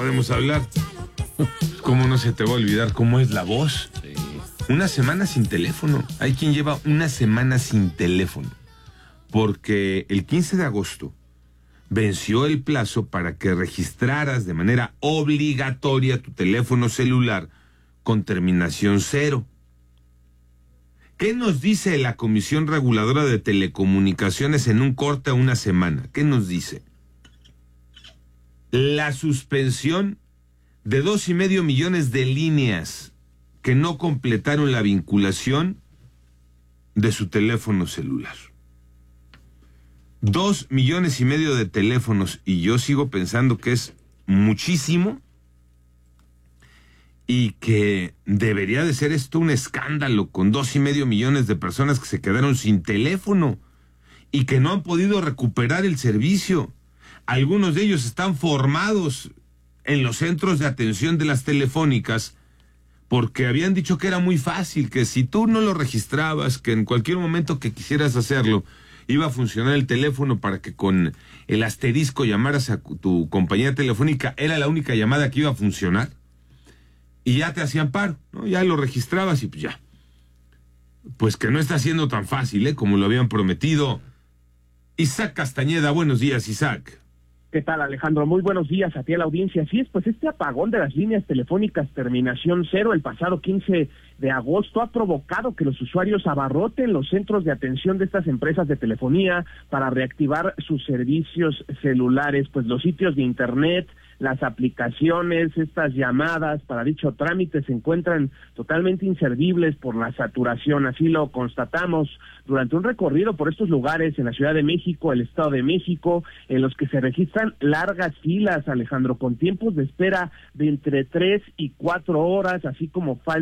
podemos hablar. ¿Cómo no se te va a olvidar cómo es la voz? Sí. Una semana sin teléfono. Hay quien lleva una semana sin teléfono. Porque el 15 de agosto venció el plazo para que registraras de manera obligatoria tu teléfono celular con terminación 0. ¿Qué nos dice la Comisión Reguladora de Telecomunicaciones en un corte a una semana? ¿Qué nos dice? La suspensión de 2.5 millones de líneas que no completaron la vinculación de su teléfono celular. 2,5 millones de teléfonos, y yo sigo pensando que es muchísimo y que debería de ser esto un escándalo, con 2,5 millones de personas que se quedaron sin teléfono y que no han podido recuperar el servicio. Algunos de ellos están formados en los centros de atención de las telefónicas porque habían dicho que era muy fácil, que si tú no lo registrabas, que en cualquier momento que quisieras hacerlo, iba a funcionar el teléfono para que con el asterisco llamaras a tu compañía telefónica, era la única llamada que iba a funcionar, y ya te hacían paro, ¿no? Ya lo registrabas y pues ya. Pues que no está siendo tan fácil, como lo habían prometido. Isaac Castañeda, buenos días, Isaac. ¿Qué tal, Alejandro? Muy buenos días a ti, a la audiencia. Así es, pues este apagón de las líneas telefónicas terminación 0 el pasado 15 de agosto ha provocado que los usuarios abarroten los centros de atención de estas empresas de telefonía para reactivar sus servicios celulares, pues los sitios de internet, las aplicaciones, estas llamadas para dicho trámite se encuentran totalmente inservibles por la saturación. Así lo constatamos durante un recorrido por estos lugares en la Ciudad de México, el Estado de México, en los que se registran largas filas, Alejandro, con tiempos de espera de entre 3 y 4 horas, así como falta